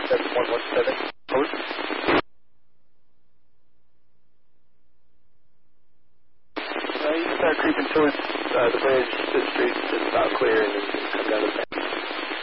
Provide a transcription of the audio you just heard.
That's 117. Over. You start creeping towards the bridge, the street is about clear, and then come down the